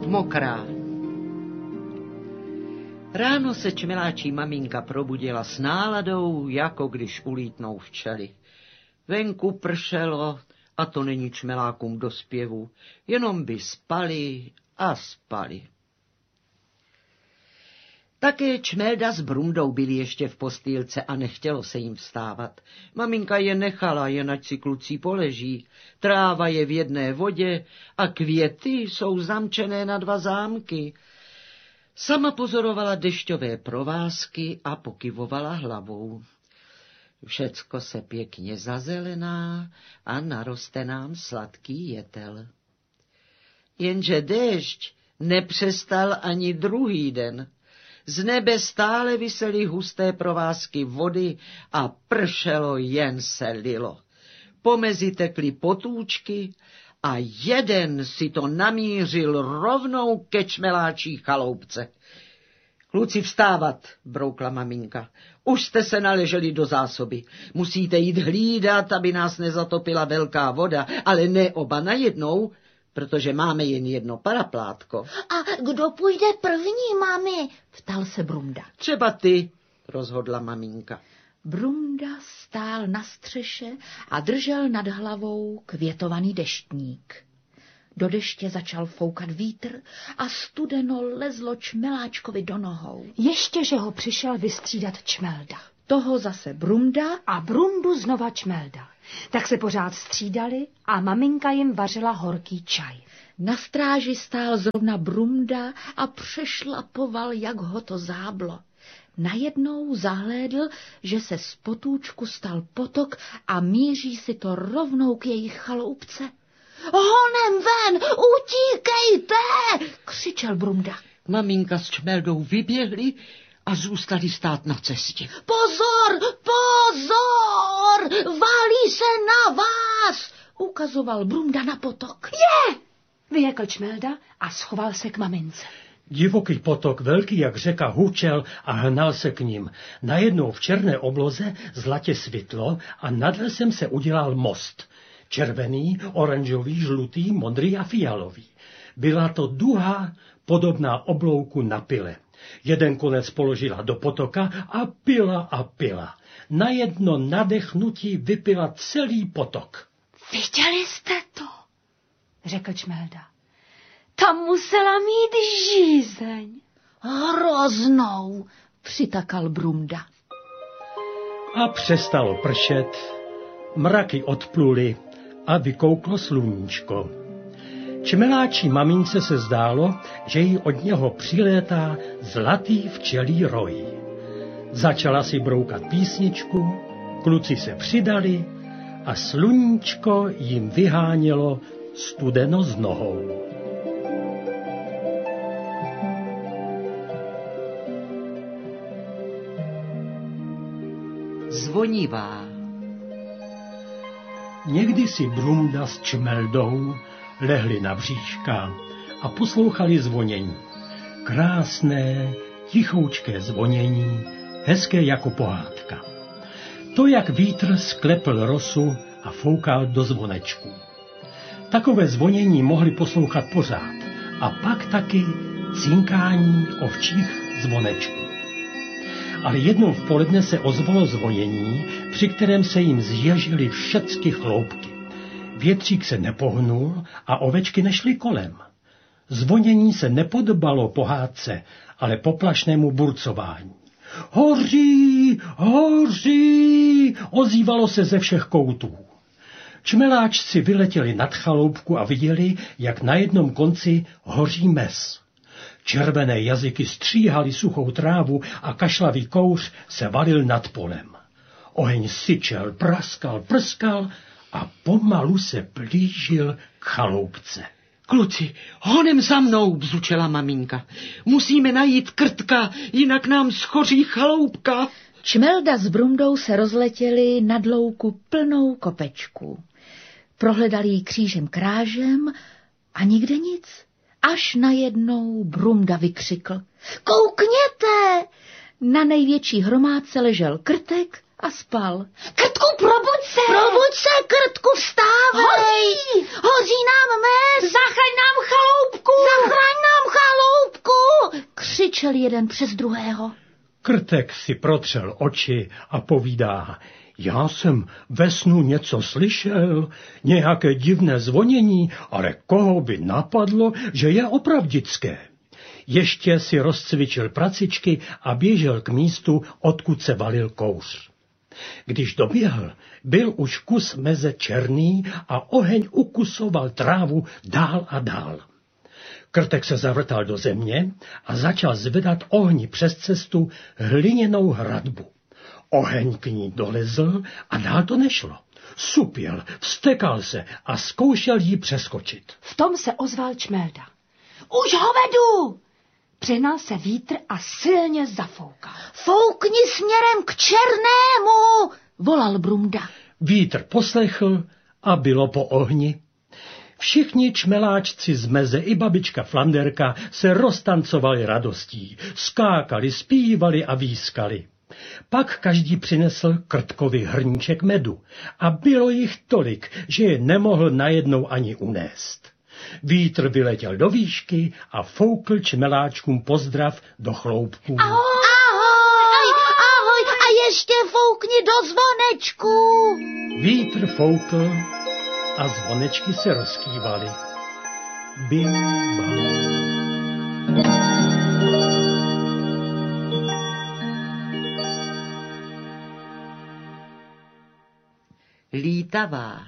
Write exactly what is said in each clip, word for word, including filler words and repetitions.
mokrá. Ráno se čmeláčí maminka probudila s náladou, jako když ulítnou včely. Venku pršelo, a to není čmelákům do zpěvu, jenom by spali a spali. Také Čmelda s Brundou byli ještě v postýlce a nechtělo se jim vstávat. Maminka je nechala, jen ať si kluci poleží. Tráva je v jedné vodě a květy jsou zamčené na dva zámky. Sama pozorovala dešťové provázky a pokyvovala hlavou. Všecko se pěkně zazelená a naroste nám sladký jetel. Jenže déšť nepřestal ani druhý den. Z nebe stále visely husté provázky vody a pršelo, jen se lilo. Pomezi tekly potůčky a jeden si to namířil rovnou ke čmeláčí chaloupce. Kluci, vstávat, broukla maminka. Už jste se naleželi do zásoby. Musíte jít hlídat, aby nás nezatopila velká voda, ale ne oba najednou, protože máme jen jedno paraplátko. A kdo půjde první, mami? Ptal se Brunda. Třeba ty, rozhodla maminka. Brunda stál na střeše a držel nad hlavou květovaný deštník. Do deště začal foukat vítr a studeno lezlo Čmeláčkovi do nohou. Ještě, že ho přišel vystřídat Čmelda. Toho zase Brunda a Brundu znova Čmelda. Tak se pořád střídali a maminka jim vařila horký čaj. Na stráži stál zrovna Brunda a přešlapoval, jak ho to záblo. Najednou zahlédl, že se z potůčku stal potok a míří si to rovnou k jejich chaloupce. Honem ven, utíkejte, křičel Brunda. Maminka s Čmeldou vyběhli a zůstali stát na cestě. Pozor, pozor, válí se na vás, ukazoval Brunda na potok. Je, vyjekl Čmelda a schoval se k mamince. Divoký potok, velký jak řeka, hučel a hnal se k ním. Najednou v černé obloze zlatě svitlo a nad lesem se udělal most. Červený, oranžový, žlutý, modrý a fialový. Byla to duha podobná oblouku na pile. Jeden konec položila do potoka a pila a pila. Na jedno nadechnutí vypila celý potok. Viděli jste to? Řekl Čmelda. Tam musela mít žízeň. Hroznou, přitakal Brunda. A přestalo pršet, mraky odpluly a vykouklo sluníčko. Čmeláčí mamince se zdálo, že jí od něho přilétá zlatý včelí roj. Začala si broukat písničku, kluci se přidali a sluníčko jim vyhánělo studeno z nohou. Zvonivá. Někdy si Brunda s Čmeldou lehli na bříška a poslouchali zvonění. Krásné, tichoučké zvonění, hezké jako pohádka. To, jak vítr sklepl rosu a foukal do zvonečku. Takové zvonění mohli poslouchat pořád a pak taky cinkání ovčích zvonečků. Ale jednou v poledne se ozvalo zvonění, při kterém se jim zježily všecky chloupky. Větřík se nepohnul a ovečky nešly kolem. Zvonění se nepodobalo pohádce, ale poplašnému burcování. Hoří, hoří, ozývalo se ze všech koutů. Čmeláčci vyletěli nad chaloupku a viděli, jak na jednom konci hoří mes. Červené jazyky stříhaly suchou trávu a kašlavý kouř se valil nad polem. Oheň syčel, praskal, prskal a pomalu se blížil k chaloupce. Kluci, honem za mnou, bzučela maminka. Musíme najít Krtka, jinak nám schoří chaloupka. Čmelda s Brundou se rozletěli nad louku plnou kopečků. Prohledali ji křížem krážem a nikde nic. Až najednou Brunda vykřikl. Koukněte! Na největší hromádce ležel Krtek a spal. Krtku, probuď se! Probuď se, Krtku, vstávej! Hoří! Hoří nám mes! Zachraň nám chaloupku! Zachraň nám křičel jeden přes druhého. Krtek si protřel oči a povídá: já jsem ve snu něco slyšel, nějaké divné zvonění, ale koho by napadlo, že je opravdické. Ještě si rozcvičil pracičky a běžel k místu, odkud se valil kouř. Když doběhl, byl už kus meze černý a oheň ukusoval trávu dál a dál. Krtek se zavrtal do země a začal zvedat ohni přes cestu hliněnou hradbu. Oheň k ní dolezl a dál to nešlo. Supěl, vztekal se a zkoušel jí přeskočit. V tom se ozval Čmelda. Už ho vedu! Přehnal se vítr a silně zafoukal. Foukni směrem k černému, volal Brumda. Vítr poslechl a bylo po ohni. Všichni čmeláčci z meze i babička Flanderka se roztancovali radostí, skákali, zpívali a výskali. Pak každý přinesl Krtkovi hrníček medu a bylo jich tolik, že je nemohl najednou ani unést. Vítr vyletěl do výšky a foukl čmeláčkům pozdrav do chloupků. Ahoj, ahoj, ahoj a ještě foukni do zvonečku. Vítr foukl a zvonečky se rozkývaly. Bim, bam. Lítavá.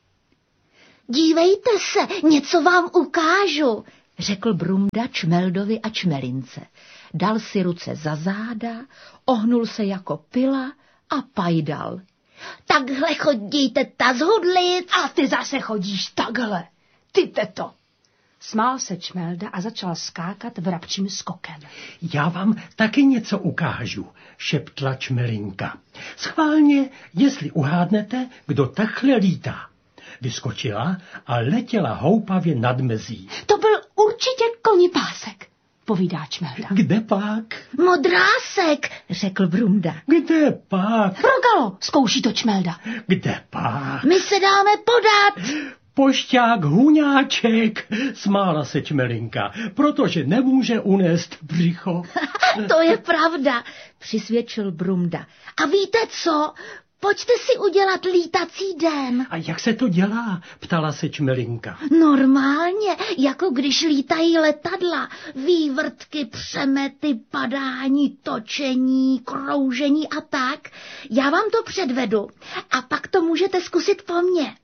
Dívejte se, něco vám ukážu, řekl Brumda Čmeldovi a Čmelince. Dal si ruce za záda, ohnul se jako pila a pajdal. Takhle chodíte taz hudlit. A ty zase chodíš takhle. Ty teto. Smál se Čmelda a začal skákat vrabčím skokem. Já vám taky něco ukážu, šeptla Čmelinka. Schválně, jestli uhádnete, kdo takhle lítá. Vyskočila a letěla houpavě nad mezí. To byl určitě konipásek, povídá Čmelda. Kde pak? Modrásek, řekl Brumda. Kde pak? Progalo, zkouší to Čmelda. Kde pak? My se dáme podat. Pošťák Huňáček, smála se Čmelinka, protože nemůže unést břicho. To je pravda, přisvědčil Brumda. A víte co? Pojďte si udělat lítací den. A jak se to dělá? Ptala se Čmelinka. Normálně, jako když lítají letadla. Vývrtky, přemety, padání, točení, kroužení a tak. Já vám to předvedu a pak to můžete zkusit po mně.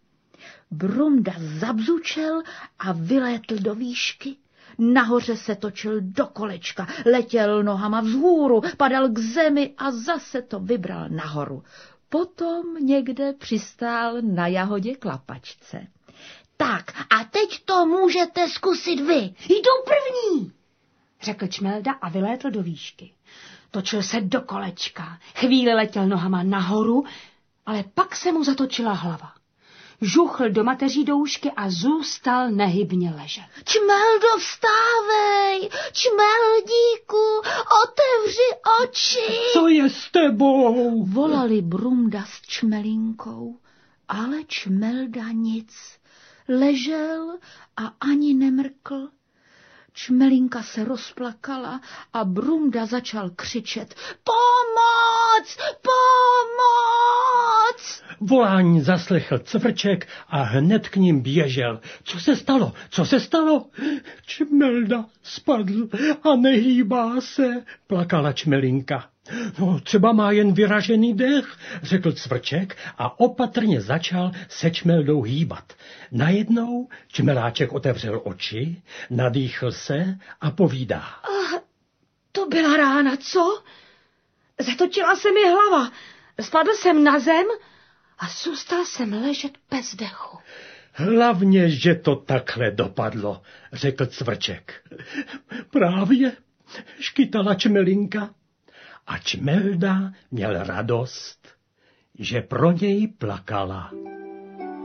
Brumda zabzučel a vylétl do výšky. Nahoře se točil do kolečka, letěl nohama vzhůru, padal k zemi a zase to vybral nahoru. Potom někde přistál na jahodě klapačce. Tak a teď to můžete zkusit vy. Jdou první, řekl Čmelda a vylétl do výšky. Točil se do kolečka, chvíli letěl nohama nahoru, ale pak se mu zatočila hlava. Žuchl do mateří doušky a zůstal nehybně ležet. Čmeldo, vstávej! Čmeldíku, otevři oči! Co je s tebou? Volali Brumda s Čmelinkou, ale Čmelda nic. Ležel a ani nemrkl. Čmelinka se rozplakala a Brumda začal křičet: Pomoc! Pomoc! Volání zaslechl Cvrček a hned k ním běžel. Co se stalo? Co se stalo? Čmelda spadl a nehýbá se, plakala Čmelinka. No, třeba má jen vyražený dech, řekl Cvrček a opatrně začal se Čmeldou hýbat. Najednou Čmeláček otevřel oči, nadýchl se a povídá. Ah, to byla rána, co? Zatočila se mi hlava, spadl jsem na zem a zůstal jsem ležet bez dechu. Hlavně, že to takhle dopadlo, řekl Cvrček. Právě, škytala Čmelinka. A Čmelda měl radost, že pro něj plakala.